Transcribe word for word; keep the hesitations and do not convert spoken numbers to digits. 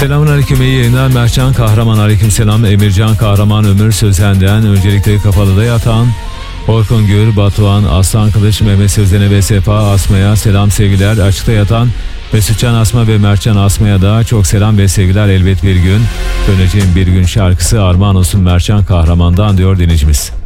Selamünaleyküm, iyi yayınlar. Mertcan Kahraman, aleykümselam. Emircan Kahraman, Ömür Sözen'den. Öncelikle kapalıda yatan Orkun Gür, Batuhan, Aslan Kılıç, Mehmet Sözen'e ve Sefa Asma'ya selam sevgiler. Açıkta yatan Mesutcan Asma ve Mertcan Asma'ya da çok selam ve sevgiler. Elbet bir gün döneceğim bir gün şarkısı armağan olsun Mertcan Kahraman'dan diyor dinleyicimiz.